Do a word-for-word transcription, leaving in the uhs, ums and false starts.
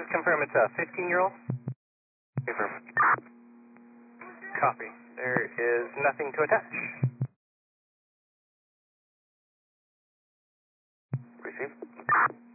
confirm it's a fifteen-year-old? Confirm. Copy. There is nothing to attach. Receive.